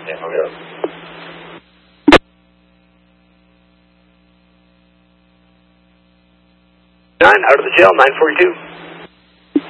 Yeah, okay. 9 out of the tail, 942.